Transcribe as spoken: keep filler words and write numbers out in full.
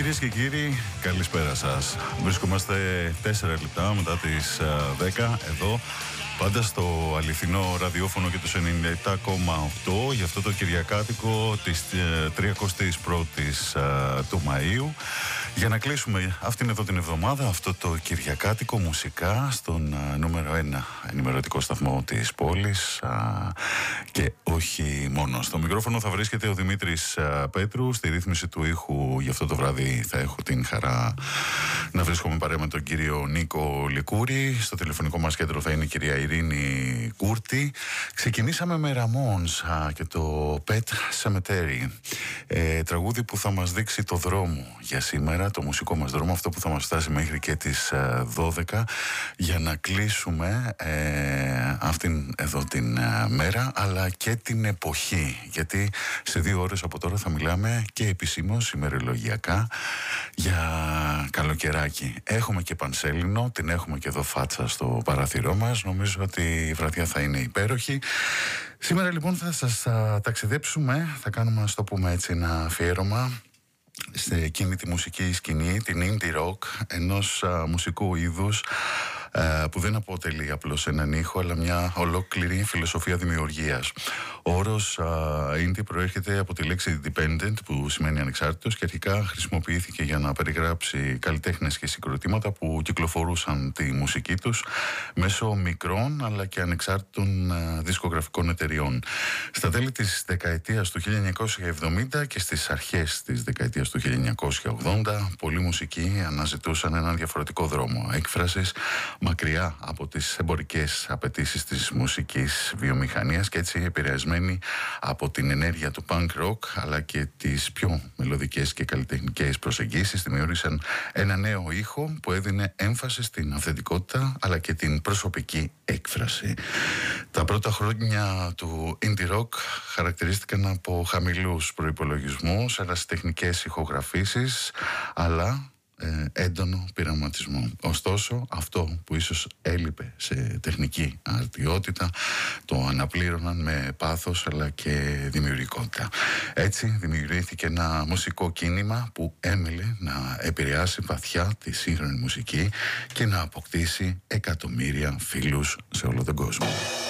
Κυρίες και κύριοι, καλησπέρα σας. Βρισκόμαστε τέσσερα λεπτά μετά τις δέκα εδώ, πάντα στο αληθινό ραδιόφωνο και τους ενενήντα επτά κόμμα οκτώ για αυτό το Κυριακάτικο της τριακοστής πρώτης του Μαΐου, για να κλείσουμε αυτήν εδώ την εβδομάδα, αυτό το Κυριακάτικο μουσικά στον νούμερο ένα ενημερωτικό σταθμό της πόλης και όχι μόνο. Στο μικρόφωνο θα βρίσκεται ο Δημήτρης Πέτρου, στη ρύθμιση του ήχου για αυτό το βράδυ θα έχω την χαρά να βρίσκομαι παρέα με τον κύριο Νίκο Λικούρη. Στο τηλεφωνικό μας κέντρο θα είναι η κυρία Ειρήνη Κούρτη. Ξεκινήσαμε με Ραμόνς και το Pet Cemetery, ε, τραγούδι που θα μας δείξει το δρόμο για σήμερα, το μουσικό μας δρόμο, αυτό που θα μας φτάσει μέχρι και τις δώδεκα, για να κλείσουμε ε, αυτήν εδώ την ε, μέρα, αλλά και την εποχή, γιατί σε δύο ώρες από τώρα θα μιλάμε και επισήμως ημερολογιακά για καλοκαιράκι. Έχουμε και πανσέλινο, την έχουμε και εδώ φάτσα στο παράθυρό μας. Νομίζω ότι η βραδιά θα είναι υπέροχη. Σήμερα λοιπόν θα σας α, ταξιδέψουμε, θα κάνουμε, ας το πούμε έτσι, ένα αφιέρωμα σε εκείνη τη μουσική σκηνή, την indie rock, ενός α, μουσικού είδους α, που δεν αποτελεί απλώς έναν ήχο, αλλά μια ολόκληρη φιλοσοφία δημιουργίας. Ο όρος α, indie προέρχεται από τη λέξη independent, που σημαίνει ανεξάρτητος, και αρχικά χρησιμοποιήθηκε για να περιγράψει καλλιτέχνες και συγκροτήματα που κυκλοφορούσαν τη μουσική τους μέσω μικρών αλλά και ανεξάρτητων α, δισκογραφικών εταιριών. Στα τέλη της δεκαετίας του χίλια εννιακόσια εβδομήντα και στις αρχές της δεκαετίας του χίλια εννιακόσια ογδόντα, πολλοί μουσικοί αναζητούσαν έναν διαφορετικό δρόμο έκφρασης, μακριά από τις εμπορικές απαιτήσεις της μουσικής βιομηχανίας, και έτσι επηρεασμένοι από την ενέργεια του punk rock αλλά και τις πιο μελωδικές και καλλιτεχνικές προσεγγίσεις, δημιούργησαν ένα νέο ήχο που έδινε έμφαση στην αυθεντικότητα αλλά και την προσωπική έκφραση. Τα πρώτα χρόνια του indie rock χαρακτηρίστηκαν από χαμηλούς προϋπολογισμούς, ερασιτεχνικές ηχογραφήσεις αλλά ε, έντονο πειραματισμό. Ωστόσο, αυτό που ίσως έλειπε σε τεχνική αρτιότητα το αναπλήρωναν με πάθος αλλά και δημιουργικότητα. Έτσι δημιουργήθηκε ένα μουσικό κίνημα που έμελε να επηρεάσει βαθιά τη σύγχρονη μουσική και να αποκτήσει εκατομμύρια φίλους σε όλο τον κόσμο.